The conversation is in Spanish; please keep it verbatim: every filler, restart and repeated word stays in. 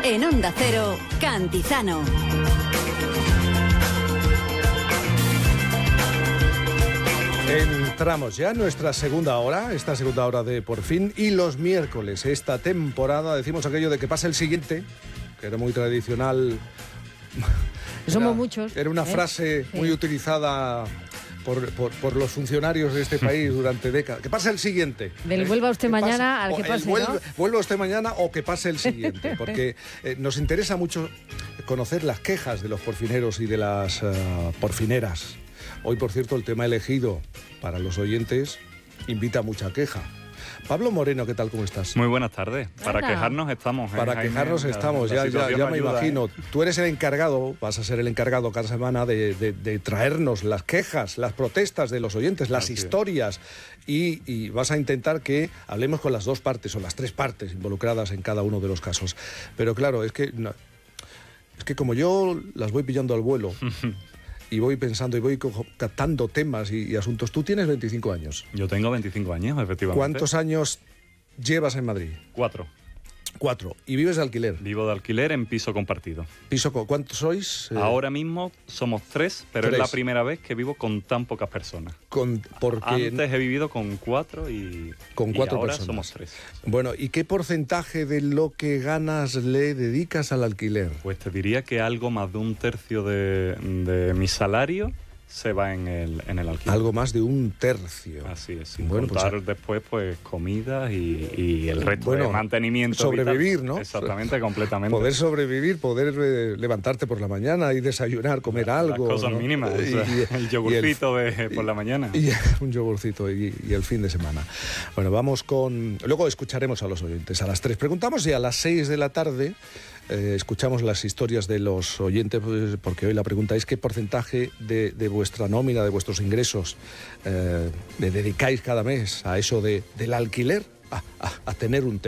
En Onda Cero, Cantizano. Entramos ya en nuestra segunda hora, esta segunda hora de Por Fin, y los miércoles, esta temporada, decimos aquello de que pasa el siguiente, que era muy tradicional. Somos era, muchos. Era una ¿eh? frase sí. muy utilizada por, por, por los funcionarios de este país durante décadas. Que pase el siguiente. Del ¿eh? vuelva usted que mañana pase, al que el pase, vuelva, ¿no? vuelva usted mañana o que pase el siguiente, porque eh, nos interesa mucho conocer las quejas de los porfineros y de las uh, porfineras. Hoy, por cierto, el tema elegido para los oyentes invita a mucha queja. Pablo Moreno, ¿qué tal? ¿Cómo estás? Muy buenas tardes. Para Hola. quejarnos estamos. ¿eh, Para Jaime? quejarnos La- estamos, la ya, ya, situación ya no me ayuda, imagino. ¿eh? Tú eres el encargado, vas a ser el encargado cada semana de, de, de traernos las quejas, las protestas de los oyentes, las Así es. historias, y, y vas a intentar que hablemos con las dos partes o las tres partes involucradas en cada uno de los casos. Pero claro, es que, no, es que como yo las voy pillando al vuelo y voy pensando y voy co- captando temas y, y asuntos. Tú tienes veinticinco años. Yo tengo veinticinco años, efectivamente. ¿Cuántos años llevas en Madrid? Cuatro. Cuatro. ¿Y vives de alquiler? Vivo de alquiler en piso compartido. ¿Piso co- ¿Cuántos sois? Eh, Ahora mismo somos tres, pero tres. es la primera vez que vivo con tan pocas personas. Con, porque Antes he vivido con cuatro y, Con y cuatro ahora personas. somos tres. Bueno, ¿y qué porcentaje de lo que ganas le dedicas al alquiler? Pues te diría que algo más de un tercio de, de mi salario se va en el, en el alquiler. Algo más de un tercio. Así es, sin Bueno, pues, contar después pues comidas y, y el resto Bueno, de mantenimiento. sobrevivir, vital. ¿no? Exactamente, completamente. Poder sobrevivir, poder eh, levantarte por la mañana y desayunar, comer Las algo. cosas ¿no? mínimas, Y- o sea, y- el y yogurcito de por la mañana. Y un yogurcito y, y el fin de semana. Bueno, vamos con... Luego escucharemos a los oyentes. A las tres preguntamos y a las seis de la tarde eh, escuchamos las historias de los oyentes, pues, porque hoy la pregunta es qué porcentaje de, de vuestra nómina, de vuestros ingresos, eh, le dedicáis cada mes a eso de, del alquiler, a, a, a tener un